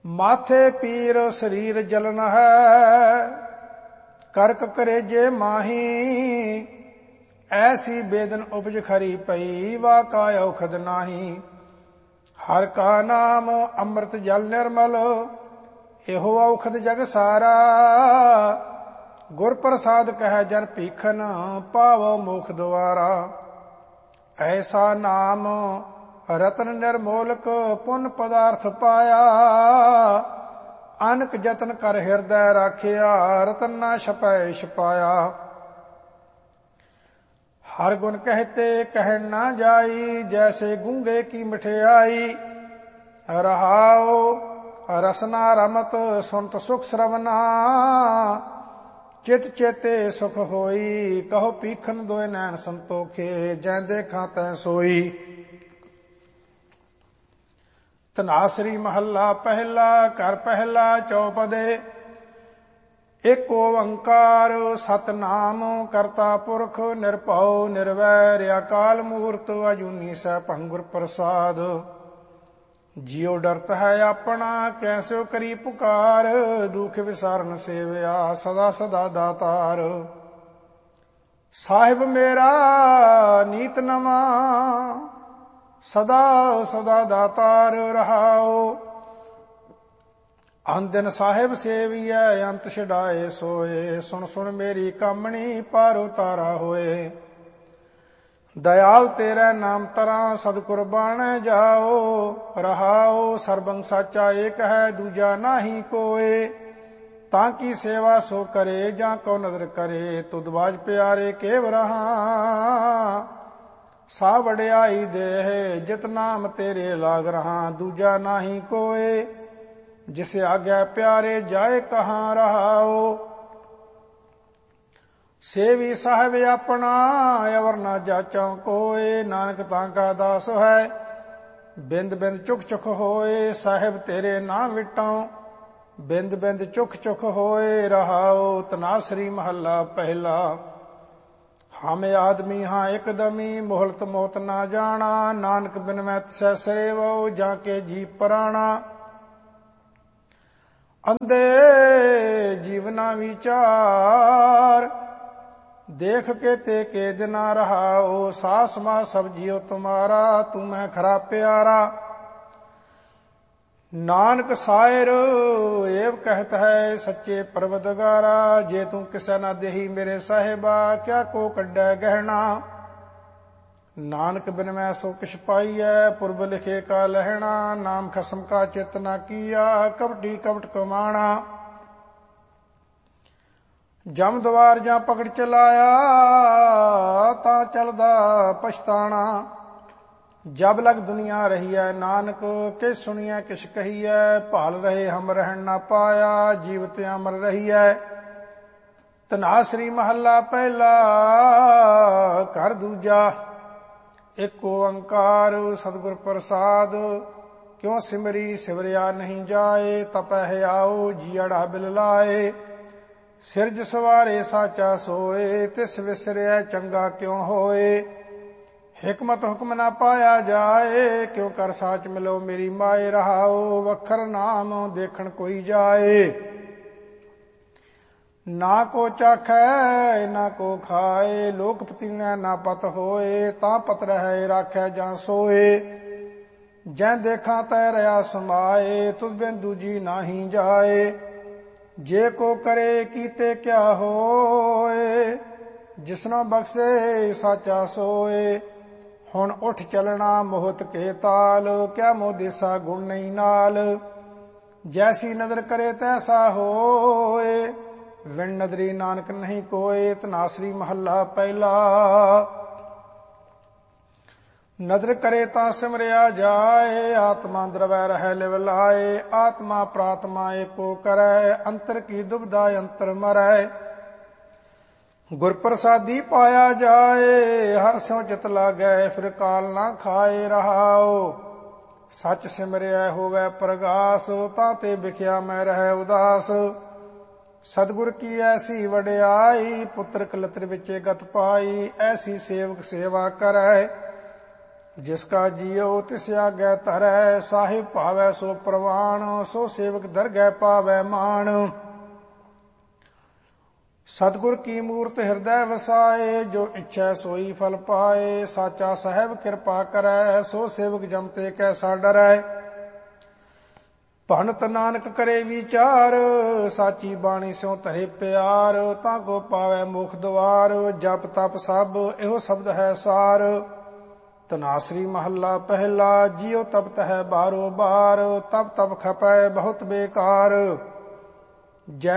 माथे पीर शरीर जलन है, करक करेजे माही। ऐसी बेदन उपज खरी पई, वा का औखद नाही। हर का नाम अमृत जल निर्मल, एहो औखद जग सारा। गुर प्रसाद कह जन पीखन, पावो मुख द्वारा। ऐसा नाम रतन निर्मोलक, पुन पदार्थ पाया। अनक जतन कर हृदय राखिया, रतन ना छपै छपाया। हर गुण कहते कहन ना जाई, जैसे गूंगे की मिठियाई। रहाओ रसना रमत, सुनत सुख श्रवना। चित चेते सुख होई, कहो पीखन दोए नैन संतोखे। जै देखा तै सोई। ਧਨਾਸਰੀ ਮਹੱਲਾ ਪਹਿਲਾ। ਘਰ ਪਹਿਲਾ ਚੌਪਦੇ। ਇੱਕ ਓੰਕਾਰ ਸਤਨਾਮ ਕਰਤਾ ਪੁਰਖ, ਨਿਰਭਉ ਨਿਰਵੈਰ ਅਕਾਲ ਮੂਰਤ। ਅਜੂਨੀ ਸੈਭੰ ਗੁਰ ਪ੍ਰਸਾਦ। ਜਿਉ ਡਰਤ ਹੈ ਆਪਣਾ, ਕੈਸਿਓ ਕਰੀ ਪੁਕਾਰ। ਦੁਖ ਵਿਸਾਰਨ ਸੇਵਿਆ, ਸਦਾ ਸਦਾ ਦਾਤਾਰ। ਸਾਹਿਬ ਮੇਰਾ ਨੀਤ ਨਵਾਂ, ਸਦਾ ਸਦਾ ਦਾਤਾਰ ਰਹਾਓ। ਅਨ ਦਿਨ ਸਾਹਿਬ ਸੇਵੀਐ, ਅੰਤ ਛਡਾਏ ਸੋਏ। ਸੁਣ ਸੁਣ ਮੇਰੀ ਕਾਮਣੀ, ਪਾਰ ਉਤਾਰਾ ਹੋਏ। ਦਇਆਲ ਤੇਰਾ ਨਾਮ ਤਰਾਂ, ਸਤਿਗੁਰ ਬਾਣੈ ਜਾਓ। ਰਹਾਓ ਸਰਬੰ ਸਾਚਾ ਏਕ ਹੈ, ਦੂਜਾ ਨਾਹੀ ਕੋਏ। ਤਾਂ ਕੀ ਸੇਵਾ ਸੋ ਕਰੇ, ਜਾਂ ਕੋ ਨਦਰ ਕਰੇ। ਤੁਧ ਬਾਜ ਪਿਆਰੇ ਕੇਵ ਰਹਾ। ਸਾ ਵਡਿਆਈ ਦੇਹ, ਜਿਤ ਨਾਮ ਤੇਰੇ ਲਾਗ ਰਹਾ। ਦੂਜਾ ਨਾਹੀ ਕੋਏ, ਜਿਸ ਆਗਿਆ ਪਿਆਰੇ ਜਾਏ ਕਹਾਂ। ਰਹਾਓ ਸੇਵੀ ਸਾਹਿਬ ਆਪਣਾ, ਅਵਰ ਨਾ ਜਾਚਾਂ ਕੋਏ। ਨਾਨਕ ਤਾਂ ਕਾ ਦਾਸ ਹੈ, ਬਿੰਦ ਬਿੰਦ ਚੁਖ ਚੁਖ ਹੋਏ। ਸਾਹਿਬ ਤੇਰੇ ਨਾ ਵਿਟਾਂ, ਬਿੰਦ ਬਿੰਦ ਚੁਖ ਚੁਖ ਹੋਏ। ਰਹਾਓ ਧਨਾਸਰੀ ਮਹੱਲਾ ਪਹਿਲਾ। ਹਮ ਆਦਮੀ ਹਾਂ ਇਕਦਮੀ, ਮੋਹਲਤ ਮੋਤ ਨਾ ਜਾਣਾ। ਨਾਨਕ ਬਿਨ ਮੈਂ ਤਿਸੈ ਸਰੇਵਉ, ਜਾਂ ਕੇ ਜੀ ਪਰਾਣਾ। ਅੰਧੇ ਜੀਵਨਾ ਵਿਚਾਰ, ਦੇਖ ਕੇ ਤੇ ਕੇ ਦਿਨਾ। ਰਹਾਓ ਸਾਸ ਮਾ ਸਭ ਜੀਉ ਤੁਮਾਰਾ, ਤੂੰ ਮੈਂ ਖਰਾ ਪਿਆਰਾ। ਨਾਨਕ ਸਾਇਰ ਏਵ ਕਹਿਤ ਹੈ, ਸੱਚੇ ਪਰਵਦਗਾਰਾ। ਜੇ ਤੂੰ ਕਿਸੈ ਨਾ ਦੇਹੀ ਮੇਰੇ ਸਾਹਿਬਾ, ਕਿਆ ਕੋ ਕੱਢੈ ਗਹਿਣਾ। ਨਾਨਕ ਬਿਨ ਮੈਂ ਸੋ ਕਿਛ ਪਾਈਐ, ਪੁਰਬ ਲਿਖੇ ਕਾ ਲਹਿਣਾ। ਨਾਮ ਖਸਮ ਕਾ ਚਿਤ ਨਾ ਕੀਆ, ਕਪਟੀ ਕਪਟ ਕਮਾਣਾ। ਜਮ ਦਵਾਰ ਜਾਂ ਪਕੜ ਚਲਾਇਆ, ਤਾਂ ਚਲਦਾ ਪਛਤਾਣਾ। ਜਬ ਲਗ ਦੁਨੀਆ ਰਹੀਐ, ਨਾਨਕ ਕਿਸ ਸੁਣੀਐ ਕਿਛ ਕਹੀਐ। ਭਾਲ ਰਹੇ ਹਮ ਰਹਿਣ ਨਾ ਪਾਇਆ, ਜੀਵਤ ਅਮਰ ਰਹੀਐ। ਧਨਾਸਰੀ ਮਹੱਲਾ ਪਹਿਲਾ। ਘਰ ਦੂਜਾ। ਇੱਕ ਓੰਕਾਰ ਸਤਿਗੁਰ ਪ੍ਰਸਾਦ, ਕਿਉ ਸਿਮਰੀ ਸਿਵਰਿਆ ਨਹੀਂ ਜਾਏ। ਤਪੈ ਹਿਆਉ ਜੀਅੜਾ ਬਿਲ ਲਾਏ। ਸਿਰਜ ਸਵਾਰੇ ਸਾਚਾ ਸੋਏ, ਤਿਸ ਵਿਸਰਿਆ ਚੰਗਾ ਕਿਉ ਹੋਏ। ਹਿਕਮਤ ਹੁਕਮ ਨਾ ਪਾਇਆ ਜਾਏ, ਕਿਉ ਕਰ ਸਾਚ ਮਿਲੋ ਮੇਰੀ ਮਾਏ। ਰਹਾਓ ਵਖਰ ਨਾਮ ਦੇਖਣ ਕੋਈ ਜਾਏ। ਨਾ ਕੋ ਚਾਖੈ ਨਾ ਕੋ ਖਾਏ, ਲੋਕ ਪਤੀਨੈ ਨਾ ਪਤ ਹੋਏ। ਤਾਂ ਪਤ ਰਹਿ ਰਾਖੈ ਜਾਂ ਸੋਏ, ਜੈ ਦੇਖਾਂ ਤੈ ਰਿਆ ਸਮਾਏ। ਤੁਧ ਬਿਨ ਦੂਜੀ ਨਾਹੀ ਜਾਏ। ਜੇ ਕੋ ਕਰੇ ਕੀਤੇ ਕਿਆ ਹੋਏ, ਜਿਸਨੋ ਬਖਸ਼ੇ ਸਾਚਾ ਸੋਏ। ਹੁਣ ਉੱਠ ਚਲਣਾ ਮੋਹਤ ਕੇ ਤਾਲ, ਕਿਆ ਮੋਹ ਦੇਸਾ ਗੁਣ ਨਹੀਂ ਨਾਲ। ਜੈਸੀ ਨਦਰ ਕਰੇ ਤੈਸਾ ਹੋਏ, ਵਿਣ ਨਦਰੀ ਨਾਨਕ ਨਹੀਂ ਕੋਏ। ਧਨਾਸਰੀ ਮਹੱਲਾ ਪਹਿਲਾ। ਨਦਰ ਕਰੇ ਤਾਂ ਸਿਮਰਿਆ ਜਾਏ, ਆਤਮਾ ਦਰਵੈ ਰਹਿ ਲਿਵ ਲਾਏ। ਆਤਮਾ ਪ੍ਰਾਤਮਾ ਏਕੋ ਕਰੈ, ਅੰਤਰ ਕੀ ਦੁਬਿਧਾ ਅੰਤਰ ਮਰੈ। ਗੁਰ ਪ੍ਰਸਾਦੀ ਪਾਇਆ ਜਾਏ, ਹਰ ਸਿਉ ਚਿਤ ਲਾਗੈ। ਫਿਰ ਕਾਲ ਨਾ ਖਾਏ। ਰਹਾਓ ਸੱਚ ਸਿਮਰਿਆ ਹੋਵੈ ਪ੍ਰਗਾਸ, ਤਾਂ ਤੇ ਵਿਖਿਆ ਮੈਂ ਰਹਿ ਉਦਾਸ। ਸਤਿਗੁਰ ਕੀ ਐਸੀ ਵਡਿਆਈ, ਪੁੱਤਰ ਕਲਤਰ ਵਿੱਚ ਗਤ ਪਾਈ। ਐਸੀ ਸੇਵਕ ਸੇਵਾ ਕਰੈ, ਜਿਸ ਕਾ ਜੀਉ ਤਿਸ ਆਗੈ ਧਰੈ, ਸਾਹਿਬ ਭਾਵੈ ਸੋ ਪ੍ਰਵਾਣ, ਸੋ ਸੇਵਕ ਦਰਗਹਿ ਪਾਵੈ ਮਾਣ। ਸਤਿਗੁਰ ਕੀ ਮੂਰਤ ਹਿਰਦੈ ਵਸਾਏ, ਜੋ ਇੱਛੈ ਸੋਈ ਫਲ ਪਾਏ। ਸਾਚਾ ਸਾਹਿਬ ਕਿਰਪਾ ਕਰੈ, ਸੋ ਸੇਵਕ ਜਮ ਤੇ ਕੈਸਾ ਡਰੈ। ਭਗਤ ਨਾਨਕ ਕਰੇ ਵਿਚਾਰ, ਸਾਚੀ ਬਾਣੀ ਸਿਉ ਧਰੇ ਪਿਆਰ। ਤਾਂ ਕੋ ਪਾਵੈ ਮੁਖ ਦੁਆਰ, ਜਪ ਤਪ ਸਭ ਇਹੋ ਸ਼ਬਦ ਹੈ ਸਾਰ। ਧਨਾਸਰੀ ਮਹੱਲਾ ਪਹਿਲਾ, ਜਿਉ ਤਪਤ ਹੈ ਬਾਰੋ ਬਾਰ, ਤਪ ਤਪ ਖਪੈ ਬਹੁਤ ਬੇਕਾਰ। ਜੈ